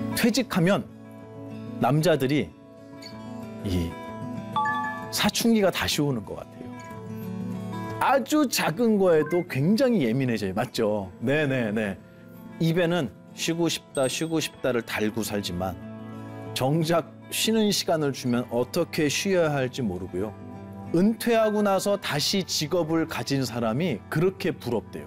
퇴직하면 남자들이 이 사춘기가 다시 오는 것 같아요. 아주 작은 거에도 굉장히 예민해져요. 맞죠? 네네네. 입에는 쉬고 싶다, 쉬고 싶다를 달고 살지만 정작 쉬는 시간을 주면 어떻게 쉬어야 할지 모르고요. 은퇴하고 나서 다시 직업을 가진 사람이 그렇게 부럽대요.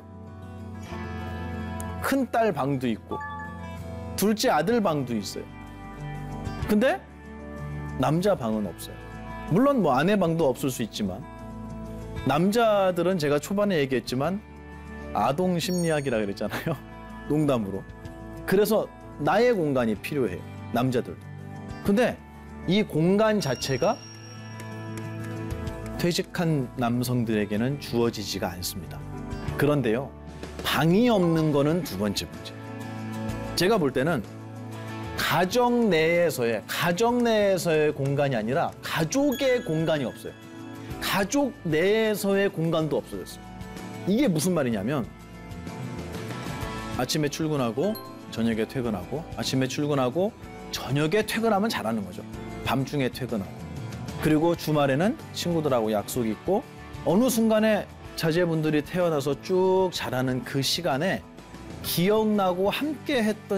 큰딸 방도 있고 둘째 아들 방도 있어요. 근데 남자 방은 없어요. 물론 뭐 아내 방도 없을 수 있지만 남자들은 제가 초반에 얘기했지만 아동 심리학이라 그랬잖아요. 농담으로. 그래서 나의 공간이 필요해요. 남자들도. 근데 이 공간 자체가 퇴직한 남성들에게는 주어지지가 않습니다. 그런데요, 방이 없는 거는 두 번째 문제. 제가 볼 때는 가정 내에서의 공간이 아니라 가족의 공간이 없어요. 가족 내에서의 공간도 없어졌어요. 이게 무슨 말이냐면 아침에 출근하고 저녁에 퇴근하고 아침에 출근하고 저녁에 퇴근하면 잘하는 거죠. 밤중에 퇴근하고. 그리고 주말에는 친구들하고 약속 있고 어느 순간에 자제분들이 태어나서 쭉 자라는 그 시간에 기억나고 함께 했던